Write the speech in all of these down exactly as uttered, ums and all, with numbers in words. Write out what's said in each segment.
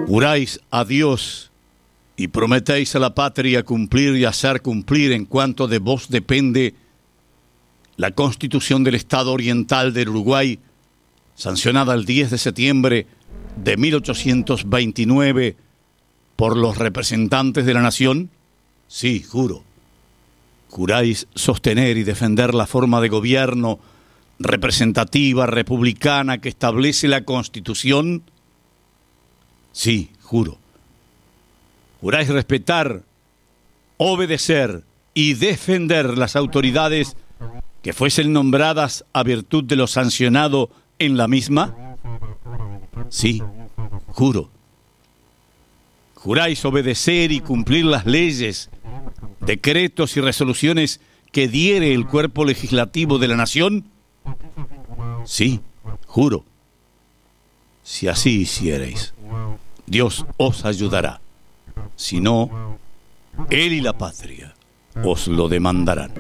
Juráis a Dios y prometéis a la patria cumplir y hacer cumplir en cuanto de vos depende la Constitución del Estado Oriental del Uruguay, sancionada el diez de septiembre de mil ochocientos veintinueve por los representantes de la nación. Sí, juro. ¿Juráis sostener y defender la forma de gobierno representativa, republicana que establece la Constitución? Sí, juro. ¿Juráis respetar, obedecer y defender las autoridades que fuesen nombradas a virtud de lo sancionado en la misma? Sí, juro. ¿Juráis obedecer y cumplir las leyes, decretos y resoluciones que diere el cuerpo legislativo de la nación? Sí, juro. Si así hiciereis, Dios os ayudará. Si no, Él y la patria os lo demandarán.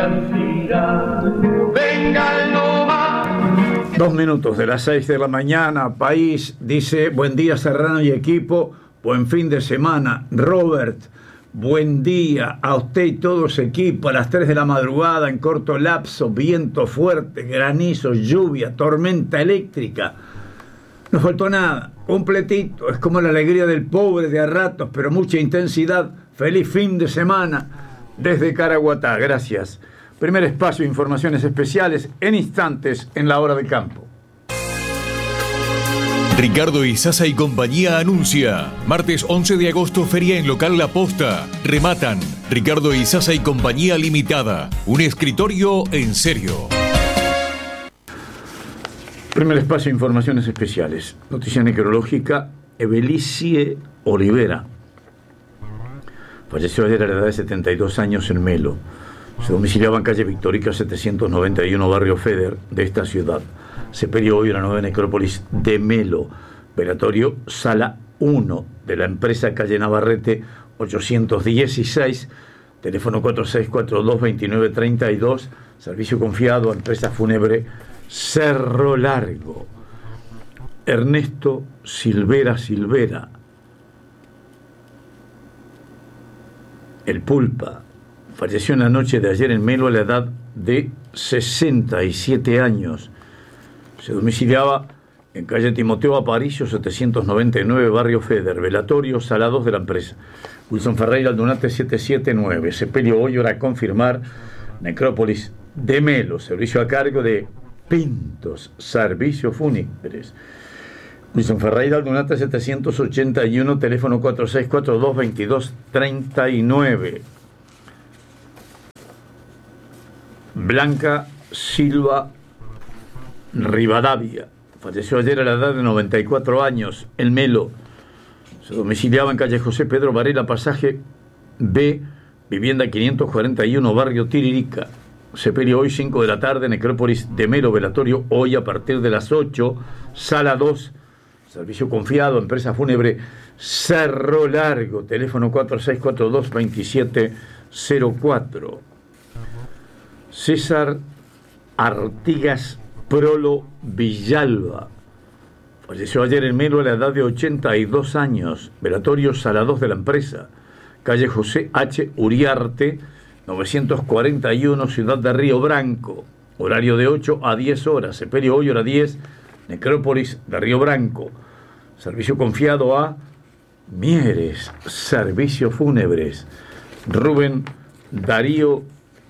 Dos minutos de las seis de la mañana. País dice: buen día Serrano y equipo, buen fin de semana. Robert, buen día a usted y todo su equipo. A las tres de la madrugada, en corto lapso, viento fuerte, granizo, lluvia, tormenta eléctrica. No faltó nada, completito. Es como la alegría del pobre de a ratos, pero mucha intensidad. Feliz fin de semana desde Caraguatá. Gracias. Primer espacio, informaciones especiales en instantes en la hora de campo. Ricardo Izaza y compañía anuncia. Martes once de agosto, feria en local La Posta. Rematan Ricardo Izaza y compañía limitada. Un escritorio en serio. Primer espacio, informaciones especiales. Noticia necrológica: Evelicie Olivera falleció ayer a la edad de setenta y dos años en Melo. Se domiciliaba en calle Victorica setecientos noventa y uno, barrio Feder de esta ciudad. Sepelio hoy en la nueva necrópolis de Melo. Velatorio sala uno de la empresa calle Navarrete ochocientos dieciséis. Teléfono cuatro seis cuatro dos, dos nueve tres dos. Servicio confiado a empresa fúnebre Cerro Largo. Ernesto Silvera Silvera, el Pulpa, falleció en la noche de ayer en Melo a la edad de sesenta y siete años. Se domiciliaba en calle Timoteo Aparicio setecientos noventa y nueve, barrio Feder. Velatorio sala dos de la empresa. Wilson Ferreira Aldunate setecientos setenta y nueve. Sepelio hoy, hora a confirmar. Necrópolis de Melo. Servicio a cargo de Pintos Servicios Fúnebres. Wilson Ferreira Aldunate setecientos ochenta y uno. Teléfono cuatro seis cuatro dos, dos dos tres nueve. Blanca Silva Rivadavia falleció ayer a la edad de noventa y cuatro años en Melo. Se domiciliaba en calle José Pedro Varela, pasaje B, vivienda quinientos cuarenta y uno, barrio Tiririca. Sepelio hoy cinco de la tarde, necrópolis de Melo. Velatorio hoy a partir de las ocho, sala dos. Servicio confiado, empresa fúnebre Cerro Largo. Teléfono cuatro seis cuatro dos, dos siete cero cuatro. César Artigas Prolo Villalba falleció ayer en Melo a la edad de ochenta y dos años. Velatorio sala dos de la empresa, calle José H. Uriarte novecientos cuarenta y uno, ciudad de Río Branco. Horario de ocho a diez horas. Sepelio hoy, hora diez, necrópolis de Río Branco. Servicio confiado a Mieres Servicios Fúnebres. Rubén Darío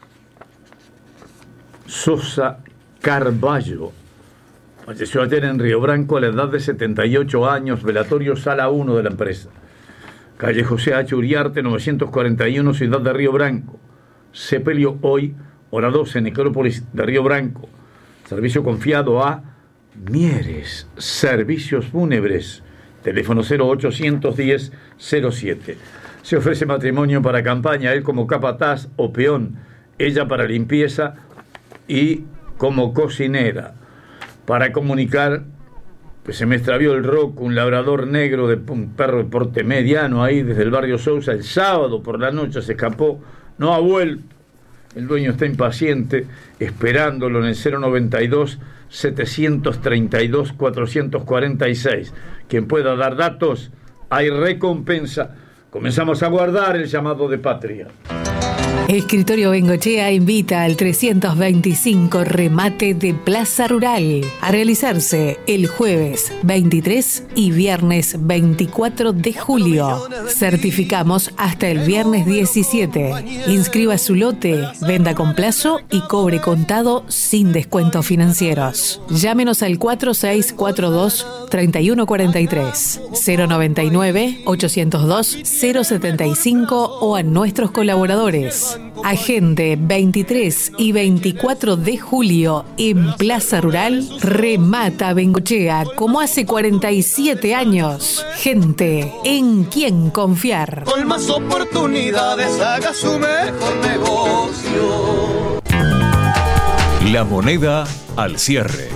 Sosa Carballo falleció ayer en Río Branco a la edad de setenta y ocho años. Velatorio sala uno de la empresa, calle José H. Uriarte novecientos cuarenta y uno, ciudad de Río Branco. Sepelio hoy, hora doce, necrópolis de Río Branco. Servicio confiado a Mieres Servicios Fúnebres. Teléfono cero ochocientos diez, cero siete. Se ofrece matrimonio para campaña, él como capataz o peón, ella para limpieza y como cocinera. Para comunicar, pues se me extravió el roco, un labrador negro, de un perro de porte mediano ahí desde el barrio Sousa. El sábado por la noche se escapó, no ha vuelto. El dueño está impaciente, esperándolo en el cero noventa y dos, setecientos treinta y dos, cuatrocientos cuarenta y seis. Quien pueda dar datos, hay recompensa. Comenzamos a guardar el llamado de Patria. Escritorio Bengochea invita al trescientos veinticinco remate de Plaza Rural a realizarse el jueves veintitrés y viernes veinticuatro de julio. Certificamos hasta el viernes diecisiete. Inscriba su lote, venda con plazo y cobre contado sin descuentos financieros. Llámenos al cuatro seis cuatro dos, tres uno cuatro tres, cero noventa y nueve, ochocientos dos, cero setenta y cinco o a nuestros colaboradores. Agende veintitrés y veinticuatro de julio en Plaza Rural. Remata Bengochea como hace cuarenta y siete años. Gente en quien confiar. Con más oportunidades haga su mejor negocio. La moneda al cierre.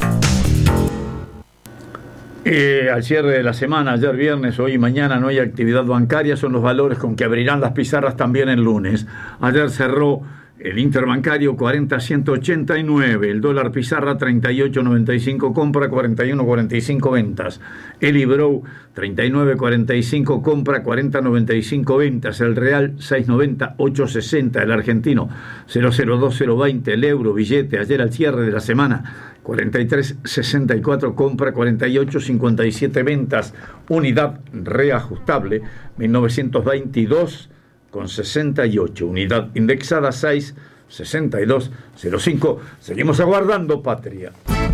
Eh, al cierre de la semana, ayer viernes, hoy y mañana no hay actividad bancaria, son los valores con que abrirán las pizarras también el lunes. Ayer cerró el interbancario cuarenta ciento ochenta y nueve, el dólar pizarra treinta y ocho noventa y cinco compra, cuarenta y uno cuarenta y cinco ventas, el Ibrow treinta y nueve cuarenta y cinco compra, cuarenta noventa y cinco ventas, el real seis noventa ocho sesenta, el argentino cero cero dos cero veinte, el euro billete ayer al cierre de la semana cuarenta y tres sesenta y cuatro compra, cuarenta y ocho cincuenta y siete ventas, unidad reajustable mil novecientos veintidós con sesenta y ocho, unidad indexada seis sesenta y dos cero cinco. Seguimos aguardando, Patria.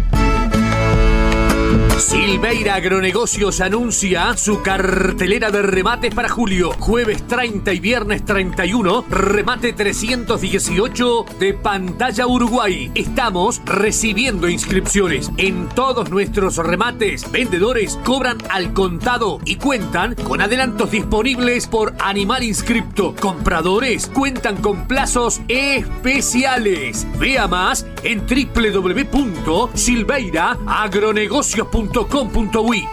Silveira Agronegocios anuncia su cartelera de remates para julio. Jueves treinta y viernes treinta y uno, remate trescientos dieciocho de Pantalla Uruguay. Estamos recibiendo inscripciones. En todos nuestros remates, vendedores cobran al contado y cuentan con adelantos disponibles por animal inscripto. Compradores cuentan con plazos especiales. Vea más en doble u doble u doble u punto silveira agronegocios punto com punto uy.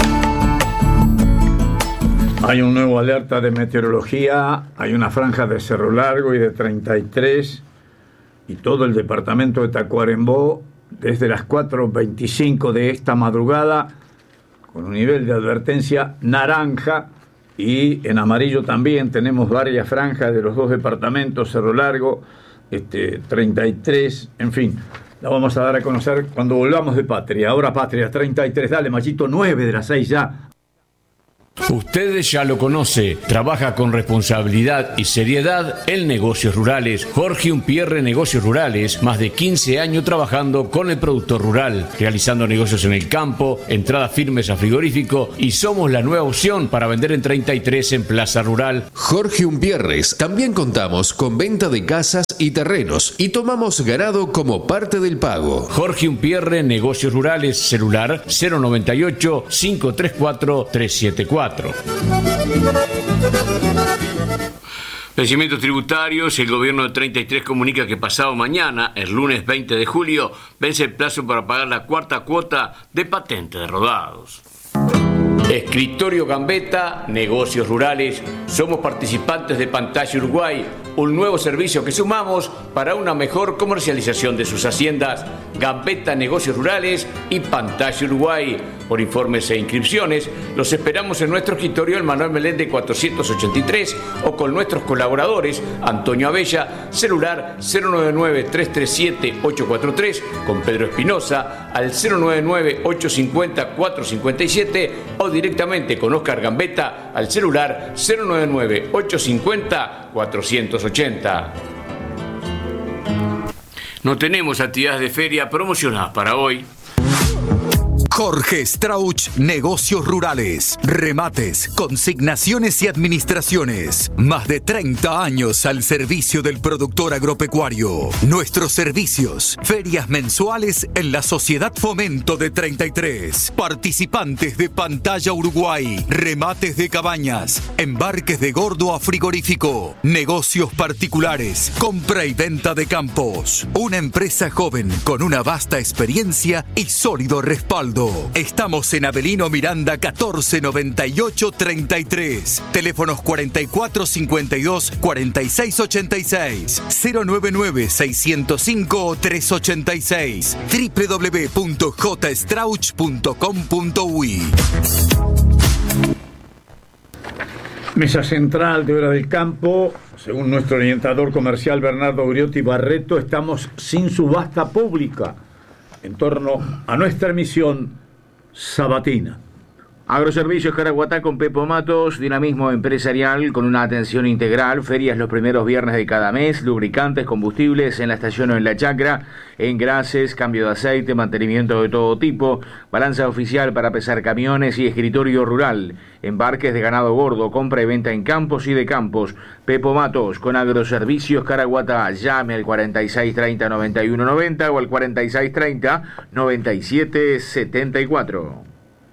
Hay un nuevo alerta de meteorología, hay una franja de Cerro Largo y de treinta y tres y todo el departamento de Tacuarembó desde las cuatro veinticinco de esta madrugada con un nivel de advertencia naranja, y en amarillo también tenemos varias franjas de los dos departamentos, Cerro Largo, este, treinta y tres, en fin. La vamos a dar a conocer cuando volvamos de Patria. Ahora Patria, treinta y tres. Dale, Machito, nueve de las seis ya. Ustedes ya lo conoce, trabaja con responsabilidad y seriedad en negocios rurales. Jorge Umpierre Negocios Rurales, más de quince años trabajando con el productor rural, realizando negocios en el campo, entradas firmes a frigorífico, y somos la nueva opción para vender en treinta y tres en Plaza Rural. Jorge Umpierres, también contamos con venta de casas y terrenos y tomamos ganado como parte del pago. Jorge Umpierre Negocios Rurales, celular cero noventa y ocho, cinco tres cuatro, tres siete cuatro. Vencimientos tributarios. El gobierno de treinta y tres comunica que pasado mañana, el lunes veinte de julio, vence el plazo para pagar la cuarta cuota de patente de rodados. Escritorio Gambetta, Negocios Rurales. Somos participantes de Pantalla Uruguay, un nuevo servicio que sumamos para una mejor comercialización de sus haciendas. Gambetta Negocios Rurales y Pantalla Uruguay. Por informes e inscripciones, los esperamos en nuestro escritorio en Manuel Meléndez cuatrocientos ochenta y tres o con nuestros colaboradores Antonio Abella, celular cero nueve nueve, tres tres siete, ocho cuatro tres, con Pedro Espinosa al cero nueve nueve, ocho cinco cero, cuatro cinco siete o directamente con Oscar Gambetta al celular cero nueve nueve, ocho cinco cero, cuatro ochenta. No tenemos actividades de feria promocionadas para hoy. Jorge Strauch Negocios Rurales, remates, consignaciones y administraciones. Más de treinta años al servicio del productor agropecuario. Nuestros servicios, ferias mensuales en la Sociedad Fomento de treinta y tres. Participantes de Pantalla Uruguay, remates de cabañas, embarques de gordo a frigorífico, negocios particulares, compra y venta de campos. Una empresa joven con una vasta experiencia y sólido respaldo. Estamos en Avelino Miranda catorce noventa y ocho treinta y tres. Teléfonos cuarenta y cuatro cincuenta y dos, cuarenta y seis ochenta y seis. cero nueve nueve, seiscientos cinco, trescientos ochenta y seis. doble u doble u doble u punto j strauch punto com punto uy. Mesa central de Hora del Campo. Según nuestro orientador comercial Bernardo Griotti Barreto, estamos sin subasta pública en torno a nuestra emisión sabatina. Agroservicios Caraguatá con Pepo Matos, dinamismo empresarial con una atención integral, ferias los primeros viernes de cada mes, lubricantes, combustibles en la estación o en la chacra, engrases, cambio de aceite, mantenimiento de todo tipo, balanza oficial para pesar camiones y escritorio rural, embarques de ganado gordo, compra y venta en campos y de campos. Pepo Matos con Agroservicios Caraguatá, llame al cuarenta y seis treinta noventa y uno noventa o al cuarenta y seis treinta noventa y siete setenta y cuatro.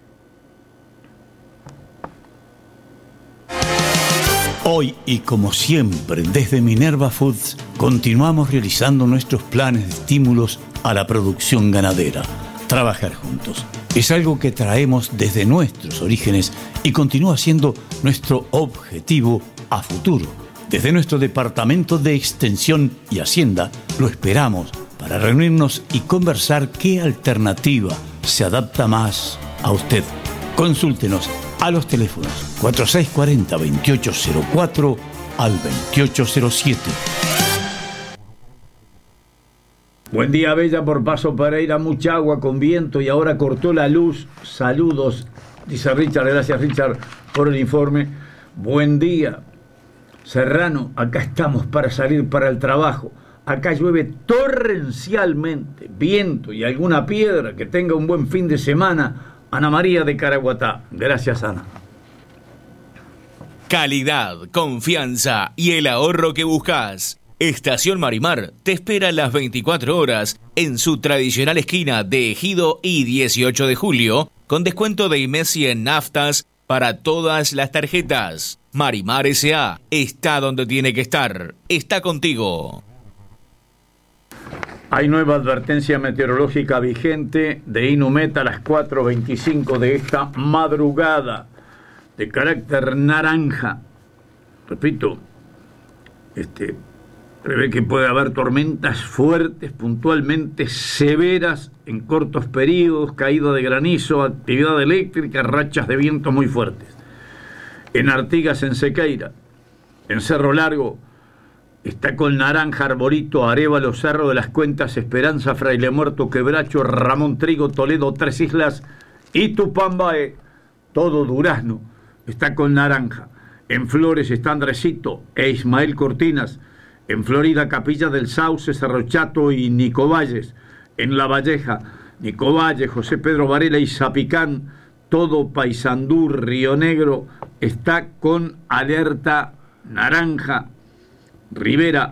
Hoy y como siempre, desde Minerva Foods, continuamos realizando nuestros planes de estímulos a la producción ganadera. Trabajar juntos es algo que traemos desde nuestros orígenes y continúa siendo nuestro objetivo a futuro. Desde nuestro Departamento de Extensión y Hacienda lo esperamos para reunirnos y conversar qué alternativa se adapta más a usted. Consúltenos a los teléfonos cuatro seis cuatro cero, veintiocho cero cuatro al veintiocho cero siete. Buen día, Bella, por Paso Pereira, mucha agua con viento y ahora cortó la luz. Saludos, dice Richard. Gracias, Richard, por el informe. Buen día, Serrano, acá estamos para salir para el trabajo. Acá llueve torrencialmente, viento y alguna piedra. Que tenga un buen fin de semana. Ana María de Caraguatá. Gracias, Ana. Calidad, confianza y el ahorro que buscas. Estación Marimar te espera las veinticuatro horas en su tradicional esquina de Ejido y dieciocho de julio, con descuento de Imesi en naftas para todas las tarjetas. Marimar S A está donde tiene que estar. Está contigo. Hay nueva advertencia meteorológica vigente de Inumet a las cuatro veinticinco de esta madrugada, de carácter naranja. Repito, este, prevé que puede haber tormentas fuertes, puntualmente severas, en cortos periodos, caída de granizo, actividad eléctrica, rachas de viento muy fuertes. En Artigas, en Sequeira, en Cerro Largo, está con naranja Arborito, Arévalo, Cerro de las Cuentas, Esperanza, Fraile Muerto, Quebracho, Ramón Trigo, Toledo, Tres Islas y Tupambae. Todo Durazno está con naranja. En Flores está Andresito e Ismael Cortinas. En Florida, Capilla del Sauce, Cerro Chato y Nicovalles. En La Valleja, Nicovalles, José Pedro Varela y Zapicán. Todo Paysandú, Río Negro está con alerta naranja. Rivera,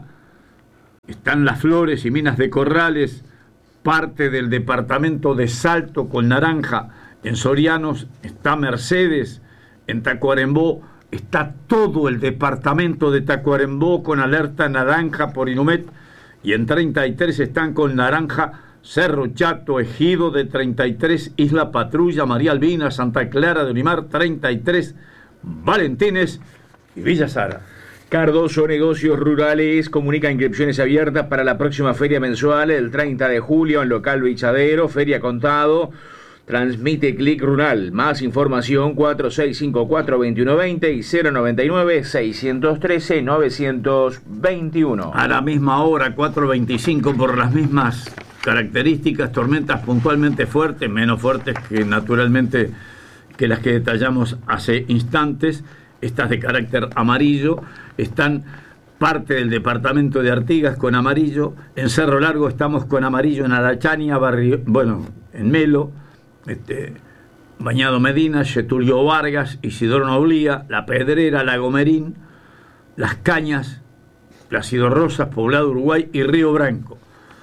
están Las Flores y Minas de Corrales, parte del departamento de Salto con naranja. En Sorianos está Mercedes, en Tacuarembó está todo el departamento de Tacuarembó con alerta naranja por Inumet, y en treinta y tres están con naranja Cerro Chato, Ejido de treinta y tres, Isla Patrulla, María Albina, Santa Clara de Olimar treinta y tres, Valentines y Villa Sara. Cardoso Negocios Rurales comunica inscripciones abiertas para la próxima feria mensual el treinta de julio en local Bichadero, feria contado. Transmite Clic Rural. Más información cuatro seis cinco cuatro, dos uno dos cero y cero nueve nueve, seis uno tres, nueve dos uno. A la misma hora, cuatro veinticinco, por las mismas características, tormentas puntualmente fuertes, menos fuertes que naturalmente que las que detallamos hace instantes. Estas de carácter amarillo están parte del departamento de Artigas con amarillo. En Cerro Largo estamos con amarillo en Arachania, Barrio, bueno, en Melo, este, Bañado Medina, Getulio Vargas, Isidoro Noblía, La Pedrera, Lago Merín, Las Cañas, Plácido Rosas, Poblado Uruguay y Río Branco.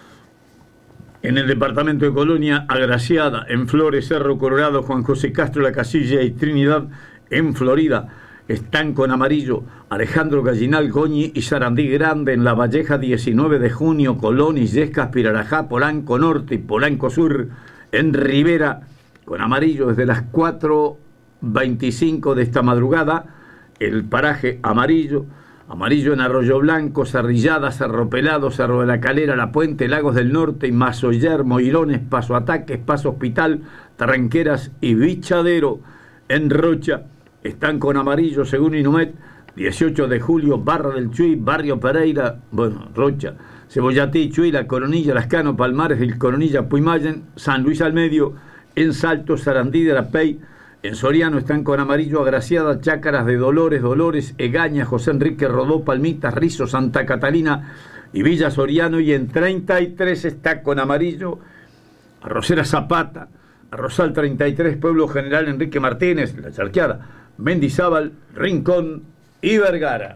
En el departamento de Colonia, Agraciada, en Flores, Cerro Colorado, Juan José Castro, La Casilla y Trinidad. En Florida están con amarillo Alejandro Gallinal, Goñi y Sarandí Grande. En La Valleja, diecinueve de junio, Colón, Illescas, Pirarajá, Polanco Norte y Polanco Sur. En Rivera, con amarillo desde las cuatro veinticinco de esta madrugada, el paraje amarillo. Amarillo en Arroyo Blanco, Cerrillada, Cerro Pelado, Cerro de la Calera, La Puente, Lagos del Norte y Mazoyer, Moilones, Paso Ataques, Paso Hospital, Tranqueras y Bichadero. En Rocha, están con amarillo según Inumet, dieciocho de julio, Barra del Chuy, Barrio Pereira, bueno, Rocha, Cebollatí, Chuy, La Coronilla, Lascano, Palmares, El Coronilla, Puymayen, San Luis al medio, en Salto, Sarandí de la Pey, en Soriano están con amarillo Agraciada, Chácaras de Dolores, Dolores, Egaña, José Enrique Rodó, Palmitas, Rizo, Santa Catalina y Villa Soriano, y en treinta y tres está con amarillo Arrocera Zapata, Arrozal treinta y tres, Pueblo General Enrique Martínez, La Charqueada, Mendizábal, Rincón y Vergara.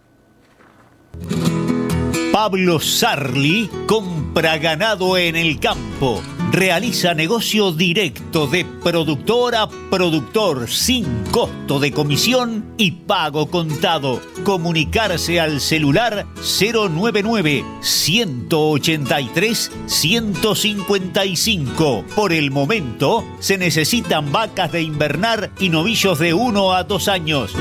Pablo Sarli compra ganado en el campo. Realiza negocio directo de productor a productor sin costo de comisión y pago contado. Comunicarse al celular cero noventa y nueve, ciento ochenta y tres, ciento cincuenta y cinco. Por el momento se necesitan vacas de invernar y novillos de uno a dos años.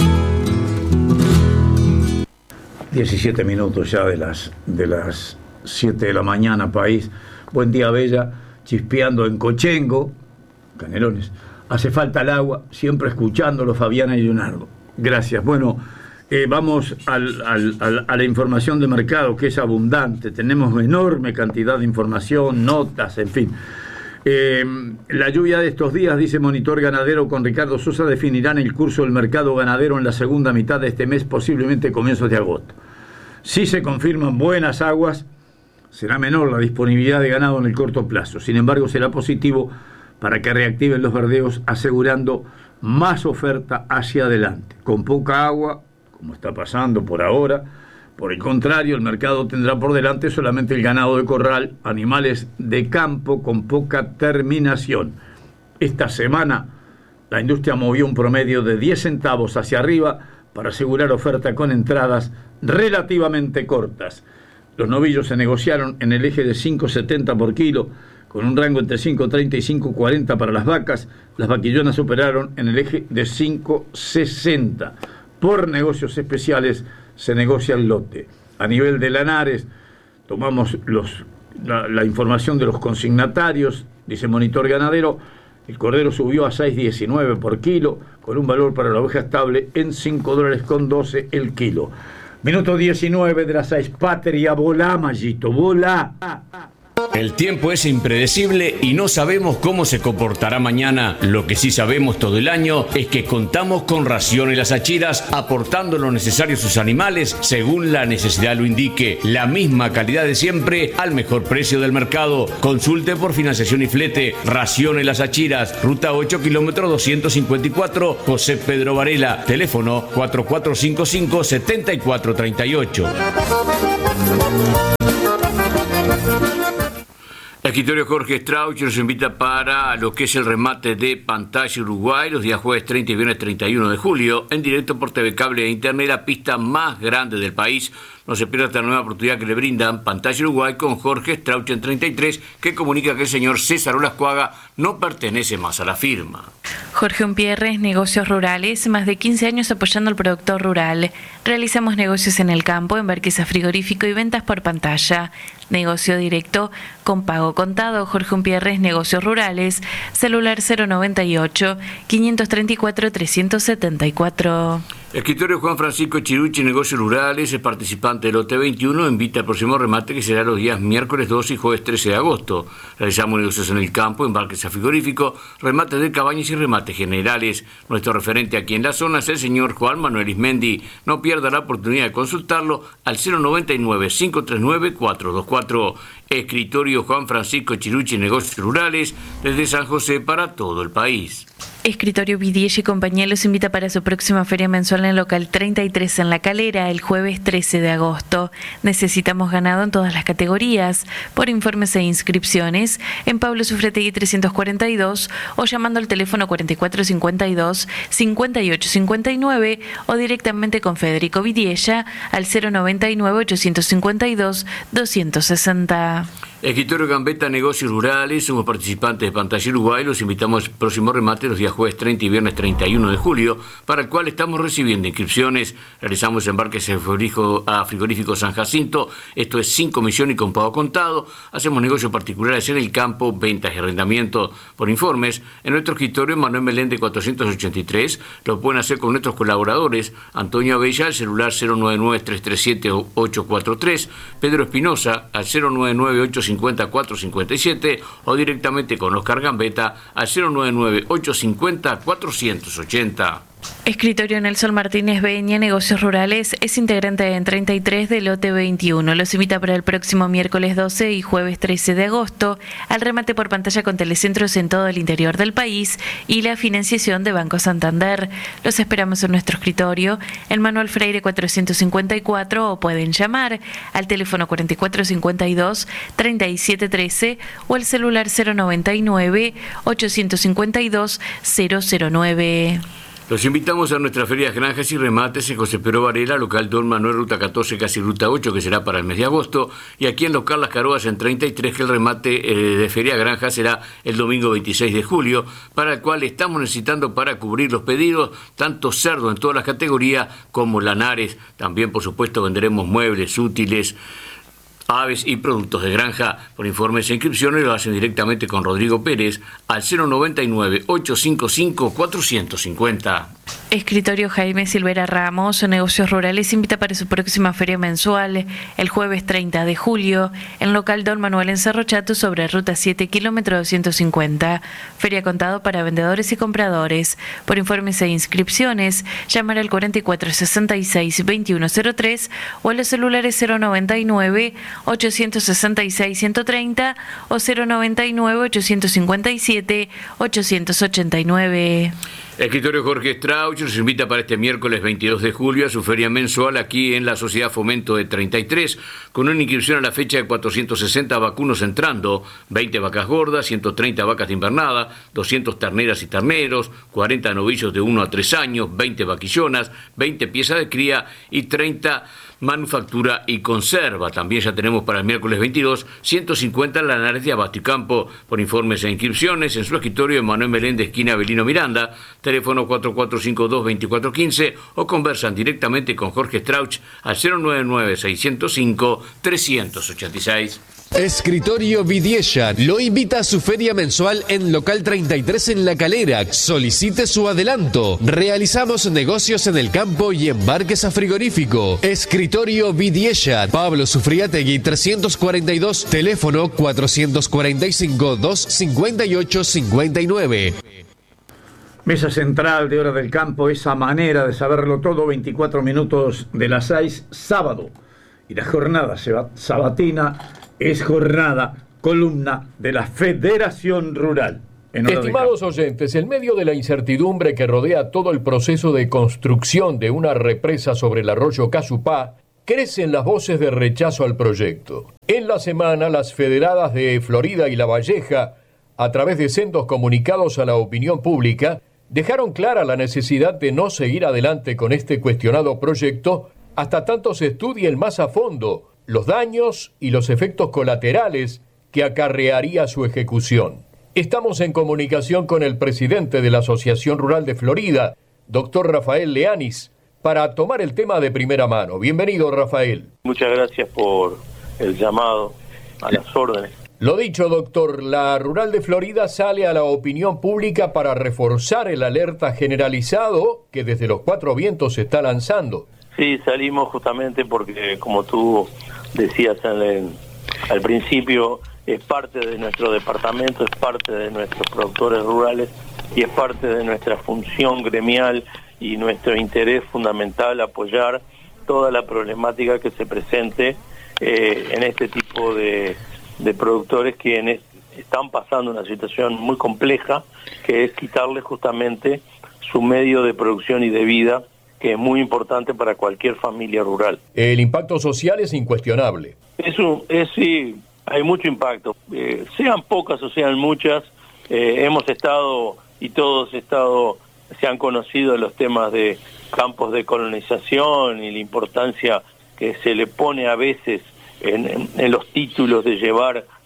diecisiete minutos ya de las de las siete de la mañana, país. Buen día, Bella, chispeando en Cochengo, Canelones. Hace falta el agua, siempre escuchándolo, Fabiana y Leonardo. Gracias. Bueno, eh, vamos al, al, al, a la información de mercado, que es abundante. Tenemos enorme cantidad de información, notas, en fin. Eh, la lluvia de estos días, dice Monitor Ganadero con Ricardo Sosa, definirán el curso del mercado ganadero en la segunda mitad de este mes, posiblemente comienzos de agosto. Si se confirman buenas aguas, será menor la disponibilidad de ganado en el corto plazo. Sin embargo, será positivo para que reactiven los verdeos, asegurando más oferta hacia adelante. Con poca agua, como está pasando por ahora, por el contrario, el mercado tendrá por delante solamente el ganado de corral, animales de campo con poca terminación. Esta semana, la industria movió un promedio de diez centavos hacia arriba para asegurar oferta con entradas relativamente cortas. Los novillos se negociaron en el eje de cinco setenta por kilo, con un rango entre cinco treinta y cinco cuarenta para las vacas. Las vaquillonas operaron en el eje de cinco sesenta. Por negocios especiales se negocia el lote. A nivel de Lanares, tomamos los, la, la información de los consignatarios, dice Monitor Ganadero. El cordero subió a seis diecinueve por kilo, con un valor para la oveja estable en cinco dólares con doce el kilo. Minuto diecinueve de las seis. Patria, volá, Mallito, volá. El tiempo es impredecible y no sabemos cómo se comportará mañana. Lo que sí sabemos todo el año es que contamos con Raciones Las Achiras, aportando lo necesario a sus animales según la necesidad lo indique. La misma calidad de siempre al mejor precio del mercado. Consulte por financiación y flete. Raciones Las Achiras, ruta ocho, kilómetro doscientos cincuenta y cuatro, José Pedro Varela. Teléfono cuatro cuatro cinco cinco, siete cuatro tres ocho. El escritorio Jorge Strauch nos invita para lo que es el remate de Pantalla Uruguay los días jueves treinta y viernes treinta y uno de julio, en directo por T V Cable e Internet, la pista más grande del país. No se pierda esta nueva oportunidad que le brindan Pantalla Uruguay con Jorge Strauch en treinta y tres, que comunica que el señor César Olascuaga no pertenece más a la firma. Jorge Umpierres, Negocios Rurales, más de quince años apoyando al productor rural. Realizamos negocios en el campo, embarques a frigorífico y ventas por pantalla. Negocio directo con pago contado. Jorge Umpierres, Negocios Rurales, celular cero noventa y ocho, quinientos treinta y cuatro, trescientos setenta y cuatro. Escritorio Juan Francisco Chirucci, Negocios Rurales, es participante del lote veintiuno, invita al próximo remate que será los días miércoles doce y jueves trece de agosto. Realizamos negocios en el campo, embarques a frigorífico, remates de cabañas y remates generales. Nuestro referente aquí en la zona es el señor Juan Manuel Ismendi. No pierda la oportunidad de consultarlo al cero noventa y nueve, cinco tres nueve, cuatro dos cuatro. Escritorio Juan Francisco Chirucci, Negocios Rurales, desde San José para todo el país. Escritorio Vidiella y compañía los invita para su próxima feria mensual en el local treinta y tres en La Calera, el jueves trece de agosto. Necesitamos ganado en todas las categorías. Por informes e inscripciones, en Pablo Sufretegui trescientos cuarenta y dos o llamando al teléfono cuarenta y cuatro cincuenta y dos, cincuenta y ocho cincuenta y nueve o directamente con Federico Vidiella al cero noventa y nueve, ochocientos cincuenta y dos, doscientos sesenta. Escritorio Gambetta, Negocios Rurales, somos participantes de Pantalla Uruguay, los invitamos al próximo remate los días jueves treinta y viernes treinta y uno de julio, para el cual estamos recibiendo inscripciones, realizamos embarques a frigorífico San Jacinto, esto es sin comisión y con pago contado, hacemos negocios particulares en el campo, ventas y arrendamiento por informes, en nuestro escritorio Manuel Meléndez cuatrocientos ochenta y tres, lo pueden hacer con nuestros colaboradores, Antonio Abella al celular cero nueve nueve, tres tres siete, ocho cuatro tres, Pedro Espinosa al cero nueve nueve, ocho cincuenta, cuatro cincuenta y siete o directamente con Oscar Gambetta al cero nueve nueve, ocho cincuenta, cuatrocientos ochenta. Escritorio Nelson Martínez Beña, Negocios Rurales, es integrante en treinta y tres del lote veintiuno. Los invita para el próximo miércoles doce y jueves trece de agosto al remate por pantalla con telecentros en todo el interior del país y la financiación de Banco Santander. Los esperamos en nuestro escritorio en Manuel Freire cuatrocientos cincuenta y cuatro o pueden llamar al teléfono cuarenta y cuatro cincuenta y dos, treinta y siete trece o el celular cero noventa y nueve, ochocientos cincuenta y dos, cero cero nueve. Los invitamos a nuestras ferias Granjas y Remates en José Pedro Varela, local Don Manuel, ruta catorce, casi ruta ocho, que será para el mes de agosto, y aquí en local Las Caroas en treinta y tres, que el remate eh, de Feria Granja será el domingo veintiséis de julio, para el cual estamos necesitando para cubrir los pedidos, tanto cerdo en todas las categorías como lanares. También, por supuesto, venderemos muebles, útiles, aves y productos de granja. Por informes e inscripciones lo hacen directamente con Rodrigo Pérez al cero noventa y nueve, ochocientos cincuenta y cinco, cuatrocientos cincuenta. Escritorio Jaime Silvera Ramos, Negocios Rurales, invita para su próxima feria mensual el jueves treinta de julio en local Don Manuel en Cerro Chato sobre ruta siete, kilómetro doscientos cincuenta. Feria contado para vendedores y compradores. Por informes e inscripciones, llamar al cuarenta y cuatro sesenta y seis, veintiuno cero tres o a los celulares cero noventa y nueve, ochocientos sesenta y seis, ciento treinta o cero noventa y nueve, ochocientos cincuenta y siete, ochocientos ochenta y nueve. Escritorio Jorge Strauch nos invita para este miércoles veintidós de julio a su feria mensual aquí en la Sociedad Fomento de treinta y tres, con una inscripción a la fecha de cuatrocientos sesenta vacunos entrando, veinte vacas gordas, ciento treinta vacas de invernada, doscientos terneras y terneros, cuarenta novillos de uno a tres años, veinte vaquillonas, veinte piezas de cría y treinta manufactura y conserva. También ya tenemos para el miércoles veintidós ciento cincuenta lanares de abasto y campo. Por informes e inscripciones en su escritorio de Manuel Meléndez, esquina Avelino Miranda, teléfono cuatro cuatro cinco dos, veinticuatro quince o conversan directamente con Jorge Strauch al cero nueve nueve, seiscientos cinco, trescientos ochenta y seis. Escritorio Vidiella lo invita a su feria mensual en local treinta y tres en La Calera. Solicite su adelanto. Realizamos negocios en el campo y embarques a frigorífico. Escritorio Vidiella, Pablo Sufriategui trescientos cuarenta y dos, teléfono cuatrocientos cuarenta y cinco, doscientos cincuenta y ocho, cincuenta y nueve. Mesa central de Hora del Campo, esa manera de saberlo todo, veinticuatro minutos de las seis, sábado. Y la jornada sabatina es jornada, columna de la Federación Rural. Estimados oyentes, en medio de la incertidumbre que rodea todo el proceso de construcción de una represa sobre el arroyo Casupá, crecen las voces de rechazo al proyecto. En la semana, las federadas de Florida y La Valleja, a través de sendos comunicados a la opinión pública, dejaron clara la necesidad de no seguir adelante con este cuestionado proyecto hasta tanto se estudien más a fondo los daños y los efectos colaterales que acarrearía su ejecución. Estamos en comunicación con el presidente de la Asociación Rural de Florida, doctor Rafael Leanis, para tomar el tema de primera mano. Bienvenido, Rafael. Muchas gracias por el llamado, a las órdenes. Lo dicho, doctor, la Rural de Florida sale a la opinión pública para reforzar el alerta generalizado que desde los Cuatro Vientos se está lanzando. Sí, salimos justamente porque, como tú decías en el, al principio, es parte de nuestro departamento, es parte de nuestros productores rurales y es parte de nuestra función gremial y nuestro interés fundamental apoyar toda la problemática que se presente eh, en este tipo de, de productores quienes están pasando una situación muy compleja, que es quitarles justamente su medio de producción y de vida, que es muy importante para cualquier familia rural. El impacto social es incuestionable. Eso es, sí, hay mucho impacto. Eh, sean pocas o sean muchas, eh, hemos estado y todos estado, se han conocido los temas de campos de colonización y la importancia que se le pone a veces en, en, en los títulos de llevar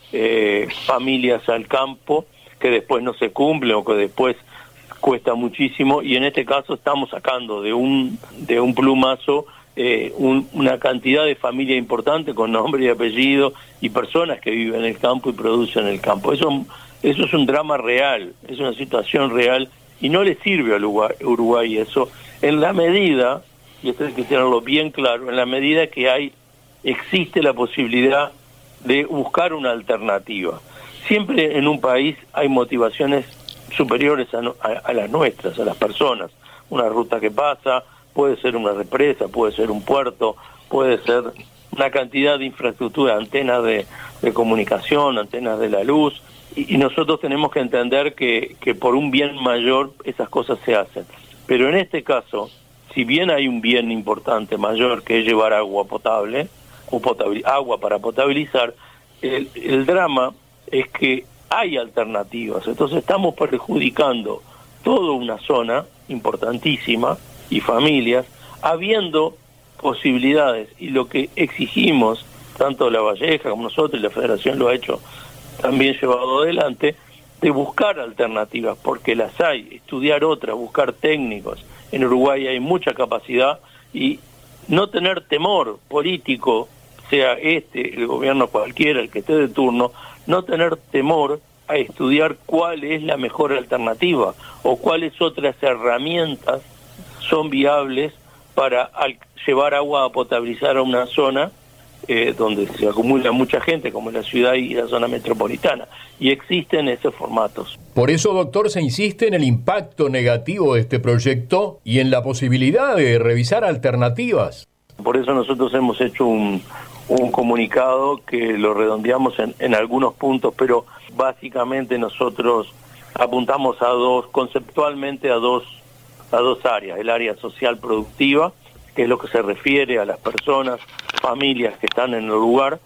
eh, familias al campo, que después no se cumple o que después cuesta muchísimo, y en este caso estamos sacando de un de un plumazo eh, un, una cantidad de familia importante con nombre y apellido y personas que viven en el campo y producen en el campo. Eso, eso es un drama real, es una situación real y no le sirve a Uruguay, Uruguay eso, en la medida, y esto hay que tenerlo bien claro, en la medida que hay existe la posibilidad de buscar una alternativa. Siempre en un país hay motivaciones superiores a, a, a las nuestras, a las personas. Una ruta que pasa, puede ser una represa, puede ser un puerto, puede ser una cantidad de infraestructura, antenas de, de comunicación, antenas de la luz, y, y nosotros tenemos que entender que, que por un bien mayor esas cosas se hacen. Pero en este caso, si bien hay un bien importante mayor que es llevar agua potable, o potabil, agua para potabilizar, el, el drama es que hay alternativas, entonces estamos perjudicando toda una zona importantísima y familias, habiendo posibilidades, y lo que exigimos, tanto La Valleja como nosotros, y la Federación lo ha hecho también llevado adelante, de buscar alternativas, porque las hay, estudiar otras, buscar técnicos. En Uruguay hay mucha capacidad y no tener temor político, sea este, el gobierno cualquiera, el que esté de turno, no tener temor a estudiar cuál es la mejor alternativa o cuáles otras herramientas son viables para al llevar agua a potabilizar a una zona eh, donde se acumula mucha gente, como la ciudad y la zona metropolitana, y existen esos formatos. Por eso, doctor, se insiste en el impacto negativo de este proyecto y en la posibilidad de revisar alternativas. Por eso nosotros hemos hecho un, un comunicado que lo redondeamos en, en algunos puntos, pero básicamente nosotros apuntamos a dos, conceptualmente a dos, a dos áreas. El área social productiva, que es lo que se refiere a las personas, familias que están en el lugar,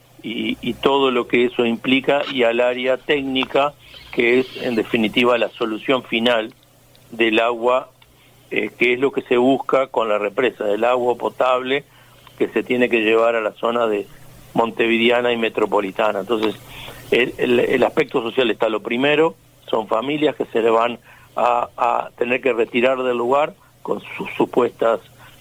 y, y todo lo que eso implica, y al área técnica, que es en definitiva la solución final del agua, eh, que es lo que se busca con la represa, del agua potable que se tiene que llevar a la zona de montevideana y metropolitana. Entonces, el, el, el aspecto social está lo primero, son familias que se le van a, a tener que retirar del lugar con sus supuestas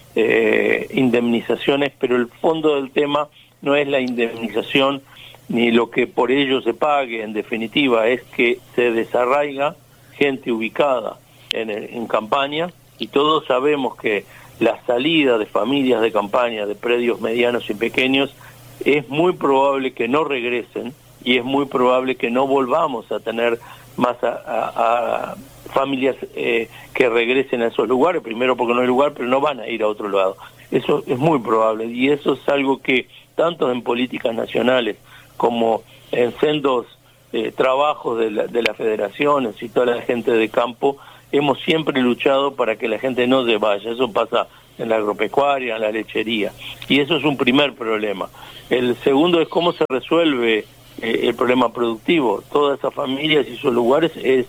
eh, indemnizaciones, pero el fondo del tema no es la indemnización ni lo que por ello se pague, en definitiva, es que se desarraiga gente ubicada en, en campaña, y todos sabemos que la salida de familias de campaña, de predios medianos y pequeños, es muy probable que no regresen, y es muy probable que no volvamos a tener más a, a, a familias eh, que regresen a esos lugares, primero porque no hay lugar, pero no van a ir a otro lado. Eso es muy probable, y eso es algo que tanto en políticas nacionales como en sendos eh, trabajos de, la, de las federaciones y toda la gente de campo, hemos siempre luchado para que la gente no se vaya. Eso pasa en la agropecuaria, en la lechería, y eso es un primer problema. El segundo es cómo se resuelve eh, el problema productivo. Todas esas familias y sus lugares es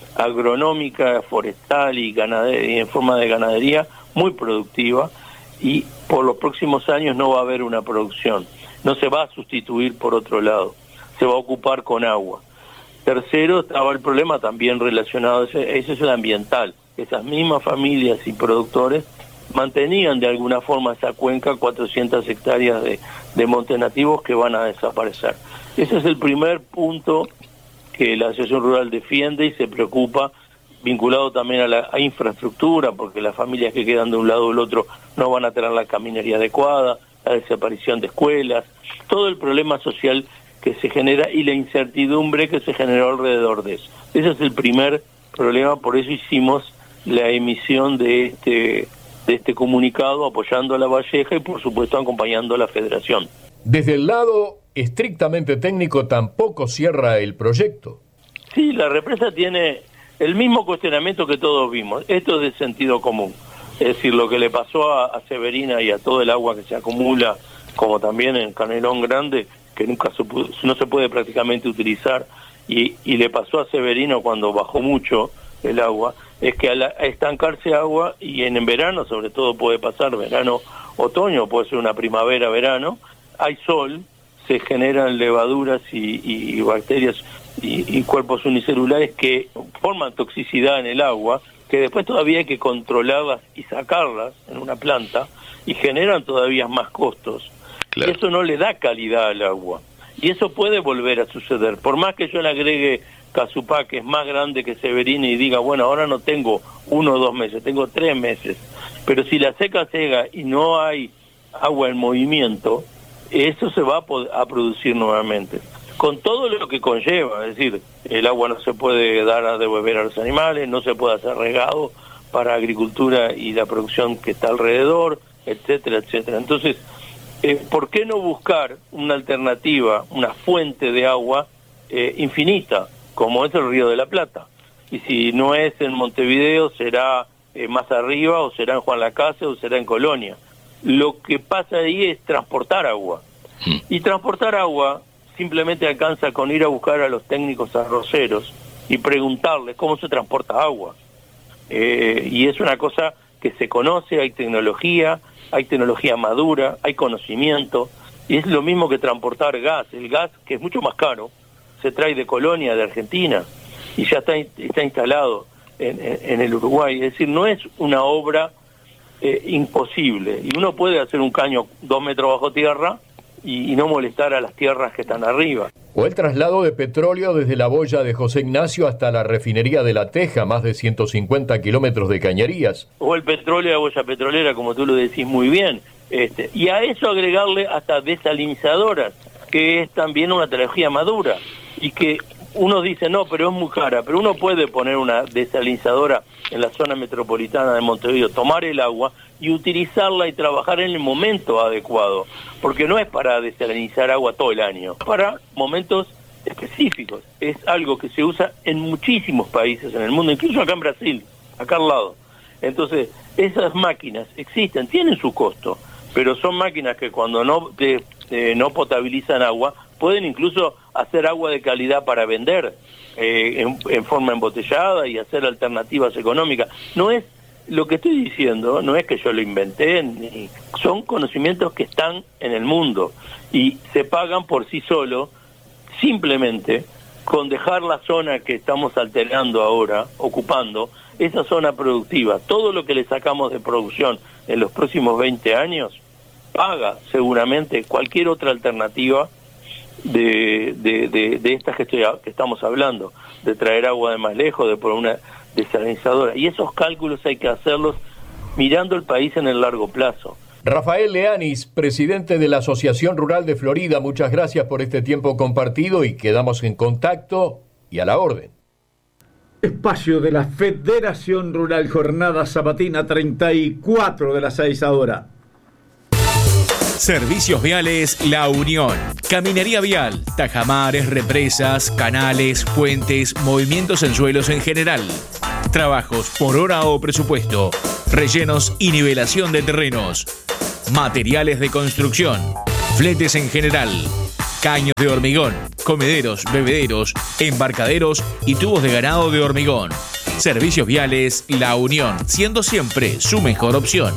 agronómica, forestal y, ganadería, y en forma de ganadería muy productiva, y por los próximos años no va a haber una producción, no se va a sustituir por otro lado, se va a ocupar con agua. Tercero, estaba el problema también relacionado, ese, ese es el ambiental. Esas mismas familias y productores mantenían de alguna forma esa cuenca, cuatrocientas hectáreas de, de montes nativos que van a desaparecer. Ese es el primer punto que la Asociación Rural defiende y se preocupa, vinculado también a la a infraestructura, porque las familias que quedan de un lado o del otro no van a tener la caminería adecuada, la desaparición de escuelas, todo el problema social que se genera y la incertidumbre que se generó alrededor de eso. Ese es el primer problema, por eso hicimos la emisión de este, de este comunicado apoyando a La Valleja y por supuesto acompañando a la Federación. Desde el lado estrictamente técnico tampoco cierra el proyecto. Sí, la represa tiene el mismo cuestionamiento que todos vimos. Esto es de sentido común. Es decir, lo que le pasó a, a Severina y a todo el agua que se acumula, como también en Canelón Grande, que nunca se pudo, no se puede prácticamente utilizar, y, y le pasó a Severino cuando bajó mucho el agua, es que al estancarse agua, y en, en verano sobre todo puede pasar, verano, otoño, puede ser una primavera, verano, hay sol, se generan levaduras y, y bacterias y, y cuerpos unicelulares que forman toxicidad en el agua, que después todavía hay que controlarlas y sacarlas en una planta, y generan todavía más costos. Claro. Y eso no le da calidad al agua. Y eso puede volver a suceder. Por más que yo le agregue Casupá, que es más grande que Severina, y diga, bueno, ahora no tengo uno o dos meses, tengo tres meses. Pero si la seca cega y no hay agua en movimiento, eso se va a, a producir nuevamente. Con todo lo que conlleva, es decir, el agua no se puede dar a de beber a los animales, no se puede hacer regado para agricultura y la producción que está alrededor, etcétera, etcétera. Entonces, eh, ¿por qué no buscar una alternativa, una fuente de agua eh, infinita, como es el Río de la Plata? Y si no es en Montevideo, será eh, más arriba, o será en Juan Lacase, o será en Colonia. Lo que pasa ahí es transportar agua. Y transportar agua simplemente alcanza con ir a buscar a los técnicos arroceros y preguntarles cómo se transporta agua. Eh, y es una cosa que se conoce, hay tecnología, hay tecnología madura, hay conocimiento, y es lo mismo que transportar gas. El gas, que es mucho más caro, se trae de Colonia, de Argentina, y ya está, está instalado en, en, en el Uruguay. Es decir, no es una obra eh, imposible, y uno puede hacer un caño dos metros bajo tierra y, y no molestar a las tierras que están arriba. O el traslado de petróleo desde la boya de José Ignacio hasta la refinería de La Teja, más de ciento cincuenta kilómetros de cañerías. O el petróleo de la boya petrolera, como tú lo decís muy bien. Este, y a eso agregarle hasta desalinizadoras, que es también una tecnología madura, y que uno dice, no, pero es muy cara, pero uno puede poner una desalinizadora en la zona metropolitana de Montevideo, tomar el agua y utilizarla y trabajar en el momento adecuado, porque no es para desalinizar agua todo el año, es para momentos específicos. Es algo que se usa en muchísimos países en el mundo, incluso acá en Brasil, acá al lado. Entonces, esas máquinas existen, tienen su costo, pero son máquinas que cuando no, de, de, no potabilizan agua, pueden incluso hacer agua de calidad para vender eh, en, en forma embotellada y hacer alternativas económicas. No es lo que estoy diciendo, no es que yo lo inventé, ni, son conocimientos que están en el mundo y se pagan por sí solos, simplemente con dejar la zona que estamos alterando ahora, ocupando, esa zona productiva. Todo lo que le sacamos de producción en los próximos veinte años paga seguramente cualquier otra alternativa de, de, de, de estas que, estoy, que estamos hablando, de traer agua de más lejos, de poner una desalinizadora. Y esos cálculos hay que hacerlos mirando el país en el largo plazo. Rafael Leanis, presidente de la Asociación Rural de Florida, muchas gracias por este tiempo compartido y quedamos en contacto y a la orden. Espacio de la Federación Rural, jornada sabatina treinta y cuatro de las seis ahora. Servicios Viales La Unión. Caminería vial, tajamares, represas, canales, puentes, movimientos en suelos en general. Trabajos por hora o presupuesto. Rellenos y nivelación de terrenos. Materiales de construcción. Fletes en general. Caños de hormigón. Comederos, bebederos, embarcaderos y tubos de ganado de hormigón. Servicios Viales La Unión, siendo siempre su mejor opción.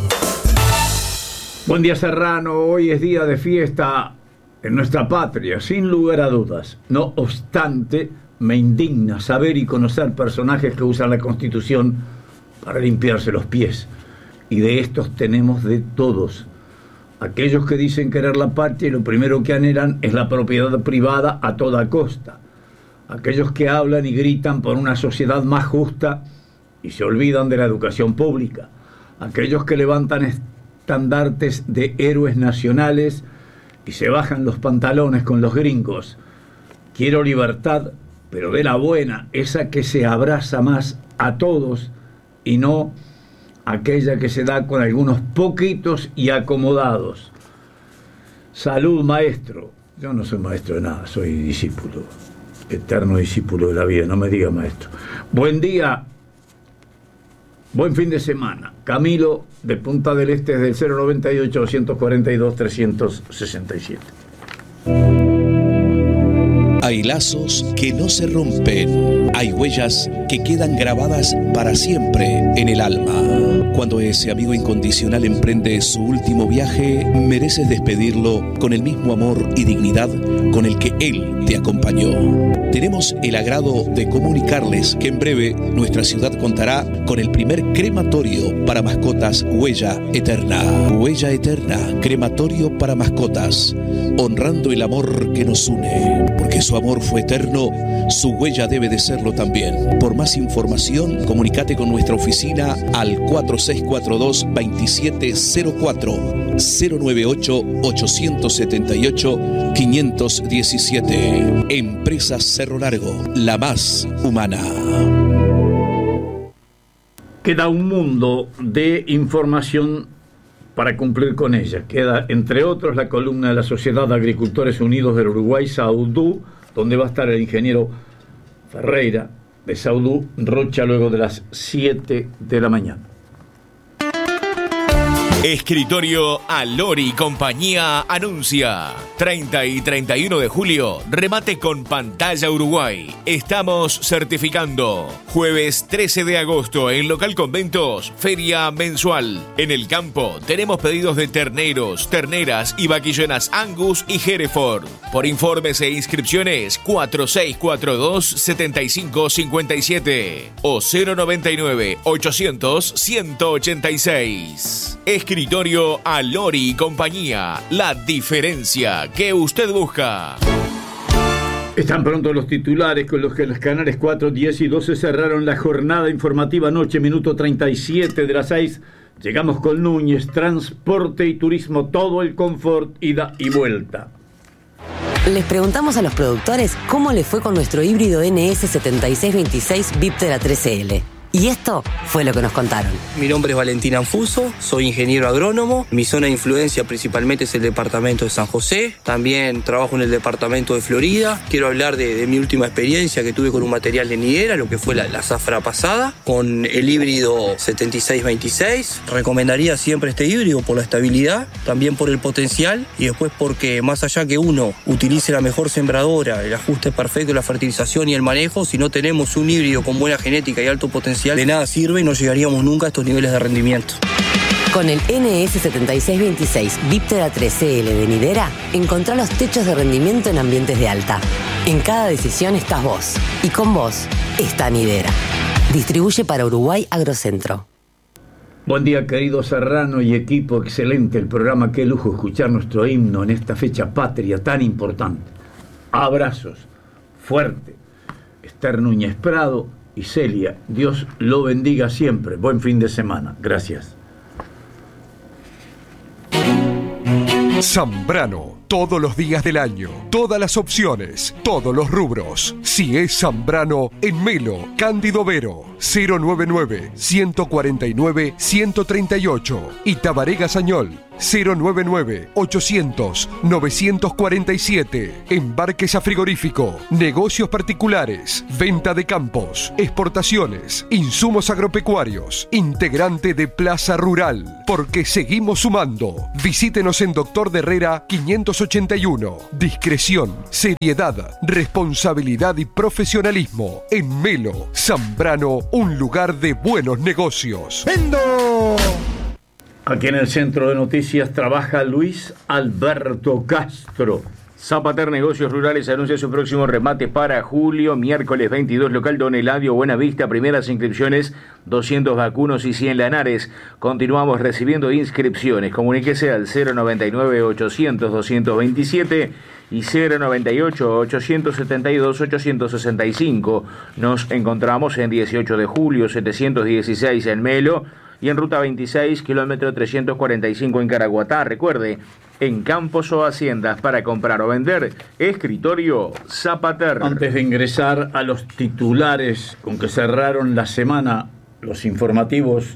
Buen día, Serrano. Hoy es día de fiesta en nuestra patria, sin lugar a dudas. No obstante, me indigna saber y conocer personajes que usan la Constitución para limpiarse los pies. Y de estos tenemos de todos. Aquellos que dicen querer la patria y lo primero que anhelan es la propiedad privada a toda costa. Aquellos que hablan y gritan por una sociedad más justa y se olvidan de la educación pública. Aquellos que levantan estandartes de héroes nacionales y se bajan los pantalones con los gringos. Quiero libertad, pero de la buena, esa que se abraza más a todos y no aquella que se da con algunos poquitos y acomodados. Salud, maestro. Yo no soy maestro de nada, soy discípulo, eterno discípulo de la vida, no me diga maestro. Buen día, buen fin de semana. Camilo, de Punta del Este, desde el cero noventa y ocho, doscientos cuarenta y dos, trescientos sesenta y siete. Hay lazos que no se rompen, hay huellas que quedan grabadas para siempre en el alma. Cuando ese amigo incondicional emprende su último viaje, mereces despedirlo con el mismo amor y dignidad con el que él te acompañó. Tenemos el agrado de comunicarles que en breve nuestra ciudad contará con el primer crematorio para mascotas Huella Eterna. Huella Eterna, crematorio para mascotas, honrando el amor que nos une. Porque su amor fue eterno, su huella debe de serlo también. Por más información, comunícate con nuestra oficina al cuatro seis cuatro dos, dos siete cero cuatro, cero nueve ocho, ocho siete ocho, cinco uno siete. Empresa Cerro Largo, la más humana. Queda un mundo de información para cumplir con ella. Queda, entre otros, la columna de la Sociedad de Agricultores Unidos del Uruguay, Saudú, donde va a estar el ingeniero Ferreira de Saudú Rocha luego de las siete de la mañana. Escritorio Alori Compañía anuncia treinta y treinta y uno de julio, remate con pantalla Uruguay. Estamos certificando. Jueves trece de agosto en Local Conventos, feria mensual. En el campo tenemos pedidos de terneros, terneras y vaquillonas Angus y Hereford. Por informes e inscripciones cuatro seis cuatro dos, siete cinco cinco siete o cero noventa y nueve, ochocientos, ciento ochenta y seis. Escritorio Alori y Compañía, la diferencia que usted busca. Están pronto los titulares con los que los canales cuatro, diez y doce cerraron la jornada informativa anoche, minuto treinta y siete de las seis. Llegamos con Núñez, transporte y turismo, todo el confort, ida y vuelta. Les preguntamos a los productores cómo les fue con nuestro híbrido N S setenta y seis veintiséis Viptera tres L. Y esto fue lo que nos contaron. Mi nombre es Valentín Anfuso, soy ingeniero agrónomo. Mi zona de influencia principalmente es el departamento de San José. También trabajo en el departamento de Florida. Quiero hablar de, de mi última experiencia que tuve con un material de nidera, lo que fue la, la zafra pasada, con el híbrido setenta y seis veintiséis. Recomendaría siempre este híbrido por la estabilidad, también por el potencial y después porque más allá que uno utilice la mejor sembradora, el ajuste perfecto, la fertilización y el manejo, si no tenemos un híbrido con buena genética y alto potencial, de nada sirve y no llegaríamos nunca a estos niveles de rendimiento. Con el N S setenta y seis veintiséis Viptera tres L de nidera, encontrá los techos de rendimiento en ambientes de alta. En cada decisión estás vos, y con vos está Nidera. Distribuye para Uruguay Agrocentro. Buen día, querido Serrano y equipo, excelente el programa, qué lujo escuchar nuestro himno en esta fecha patria tan importante. Abrazos, fuerte. Esther Núñez Prado y Celia, Dios lo bendiga siempre. Buen fin de semana. Gracias. Zambrano, todos los días del año, todas las opciones, todos los rubros. Si es Zambrano, en Melo, Cándido Vero, cero noventa y nueve, ciento cuarenta y nueve, ciento treinta y ocho. Y Tabaré Gazañol, cero noventa y nueve, ochocientos, novecientos cuarenta y siete. Embarques a frigorífico, negocios particulares, venta de campos, exportaciones, insumos agropecuarios, integrante de Plaza Rural, porque seguimos sumando. Visítenos en Doctor de Herrera quinientos ochenta y uno. Discreción, seriedad, responsabilidad y profesionalismo. En Melo, Zambrano, un lugar de buenos negocios. ¡Vendo! Aquí en el Centro de Noticias trabaja Luis Alberto Castro. Zapater Negocios Rurales anuncia su próximo remate para julio, miércoles veintidós, local Don Eladio, Buenavista, primeras inscripciones, doscientos vacunos y cien lanares. Continuamos recibiendo inscripciones. Comuníquese al cero noventa y nueve, ochocientos, doscientos veintisiete y cero noventa y ocho, ochocientos setenta y dos, ochocientos sesenta y cinco. Nos encontramos en dieciocho de julio, setecientos dieciséis en Melo y en ruta veintiséis, kilómetro trescientos cuarenta y cinco en Caraguatá. Recuerde, en campos o haciendas para comprar o vender, escritorio Zapater. Antes de ingresar a los titulares con que cerraron la semana los informativos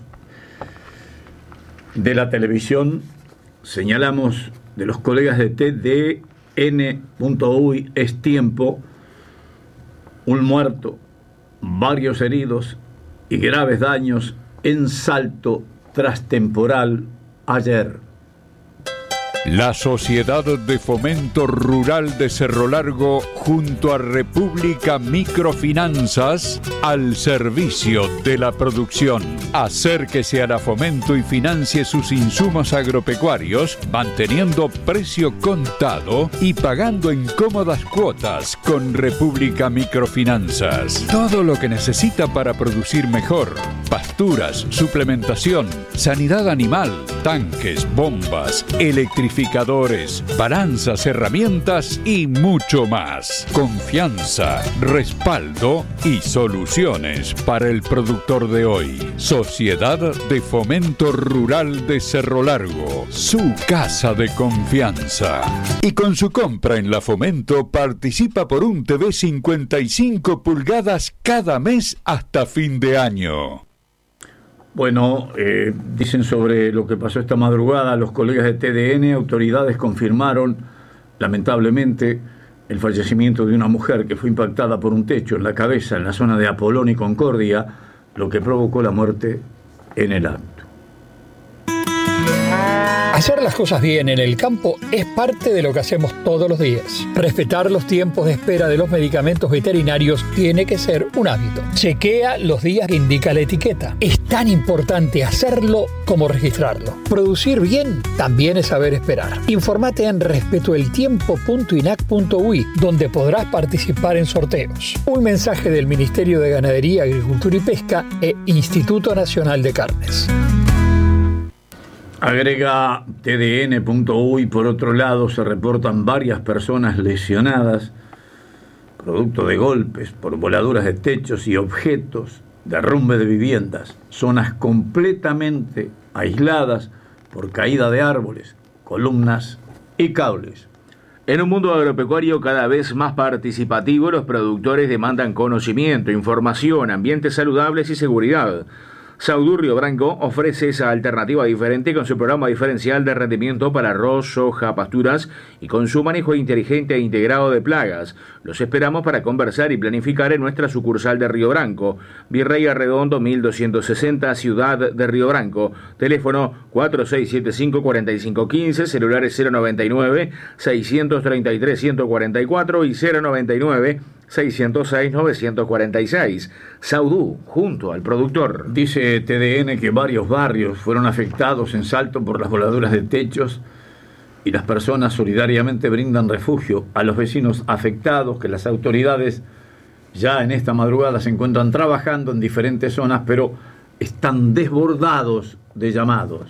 de la televisión, señalamos de los colegas de T D N punto U Y es tiempo, un muerto, varios heridos y graves daños en Salto Trastemporal ayer. La Sociedad de Fomento Rural de Cerro Largo junto a República Microfinanzas al servicio de la producción. Acérquese a la Fomento y financie sus insumos agropecuarios manteniendo precio contado y pagando en cómodas cuotas con República Microfinanzas. Todo lo que necesita para producir mejor: pasturas, suplementación, sanidad animal, tanques, bombas, electrificadores, balanzas, herramientas y mucho más. Confianza, respaldo y soluciones para el productor de hoy. Sociedad de Fomento Rural de Cerro Largo, su casa de confianza. Y con su compra en la Fomento participa por un T V cincuenta y cinco pulgadas cada mes hasta fin de año. Bueno, eh, dicen sobre lo que pasó esta madrugada los colegas de T D N. Autoridades confirmaron, lamentablemente, el fallecimiento de una mujer que fue impactada por un techo en la cabeza en la zona de Apolón y Concordia, lo que provocó la muerte en el acto. Hacer las cosas bien en el campo es parte de lo que hacemos todos los días. Respetar los tiempos de espera de los medicamentos veterinarios tiene que ser un hábito. Chequea los días que indica la etiqueta. Es tan importante hacerlo como registrarlo. Producir bien también es saber esperar. Infórmate en respetoeltiempo punto inac punto uy, donde podrás participar en sorteos. Un mensaje del Ministerio de Ganadería, Agricultura y Pesca e Instituto Nacional de Carnes. Agrega T D N punto uy, por otro lado, se reportan varias personas lesionadas producto de golpes por voladuras de techos y objetos, derrumbe de viviendas, zonas completamente aisladas por caída de árboles, columnas y cables. En un mundo agropecuario cada vez más participativo, los productores demandan conocimiento, información, ambientes saludables y seguridad. Saudú Río Branco ofrece esa alternativa diferente con su programa diferencial de rendimiento para arroz, soja, pasturas y con su manejo inteligente e integrado de plagas. Los esperamos para conversar y planificar en nuestra sucursal de Río Branco, Virrey Arredondo mil doscientos sesenta, Ciudad de Río Branco. Teléfono cuatro seis siete cinco, cuatro cinco uno cinco, celulares cero noventa y nueve, seiscientos treinta y tres, ciento cuarenta y cuatro y cero noventa y nueve, seiscientos seis, novecientos cuarenta y seis. Saudú, junto al productor. Dice T D N que varios barrios fueron afectados en Salto por las voladuras de techos y las personas solidariamente brindan refugio a los vecinos afectados, que las autoridades ya en esta madrugada se encuentran trabajando en diferentes zonas, pero están desbordados de llamados.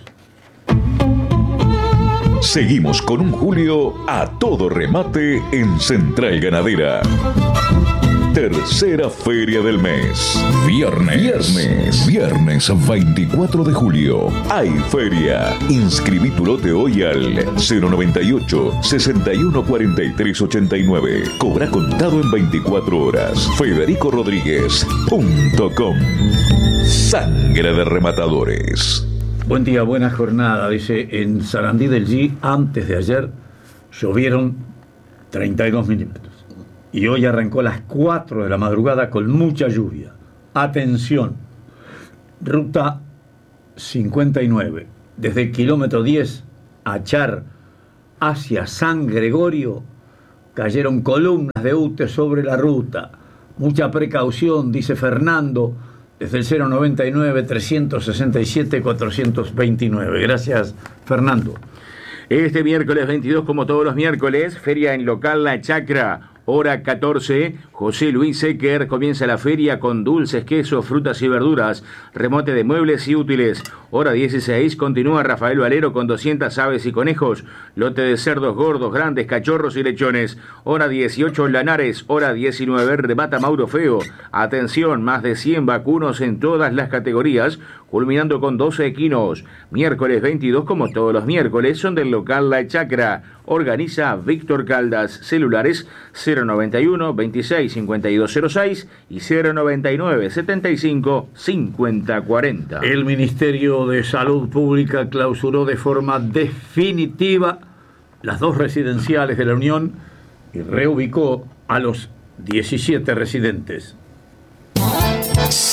Seguimos con un julio a todo remate en Central Ganadera. Tercera feria del mes. Viernes. Viernes. Viernes veinticuatro de julio. Hay feria. Inscribí tu lote hoy al cero noventa y ocho, sesenta y uno, cuarenta y tres, ochenta y nueve. Cobra contado en veinticuatro horas. Federico Rodríguez punto com. Sangre de rematadores. Buen día, buena jornada. Dice, en Sarandí del G, antes de ayer, llovieron treinta y dos milímetros. Y hoy arrancó a las cuatro de la madrugada con mucha lluvia. Atención, ruta cincuenta y nueve, desde el kilómetro diez, Achar, hacia San Gregorio, cayeron columnas de U T E sobre la ruta. Mucha precaución, dice Fernando, desde el cero noventa y nueve, trescientos sesenta y siete, cuatrocientos veintinueve. Gracias, Fernando. Este miércoles veintidós, como todos los miércoles, feria en local La Chacra. Hora catorce, José Luis Sequer, comienza la feria con dulces, quesos, frutas y verduras, remote de muebles y útiles. Hora dieciséis, continúa Rafael Valero con doscientas aves y conejos, lote de cerdos gordos, grandes, cachorros y lechones. Hora dieciocho, Lanares. Hora diecinueve, remata Mauro Feo. Atención, más de cien vacunos en todas las categorías, culminando con doce equinos. Miércoles veintidós, como todos los miércoles, son del local La Chacra. Organiza Víctor Caldas. Celulares cero noventa y uno, veintiséis, cincuenta y dos cero seis y cero noventa y nueve, setenta y cinco, cincuenta cuarenta. El Ministerio de Salud Pública clausuró de forma definitiva las dos residenciales de la Unión y reubicó a los diecisiete residentes.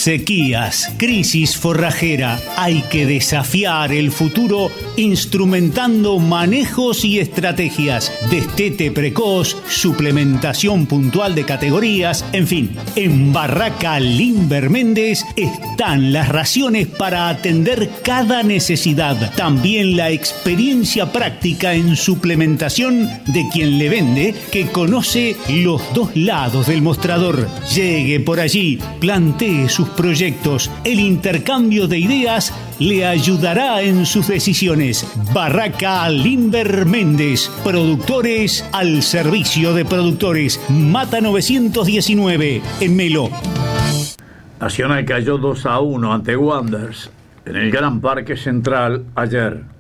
Sequías, crisis forrajera. Hay que desafiar el futuro instrumentando manejos y estrategias. Destete precoz, suplementación puntual de categorías, en fin. En Barraca Limber Méndez están las raciones para atender cada necesidad. También la experiencia práctica en suplementación de quien le vende, que conoce los dos lados del mostrador. Llegue por allí, plantee sus proyectos. El intercambio de ideas le ayudará en sus decisiones. Barraca Limber Méndez, productores al servicio de productores. Mata novecientos diecinueve en Melo. Nacional cayó dos a uno ante Wanderers en el Gran Parque Central ayer.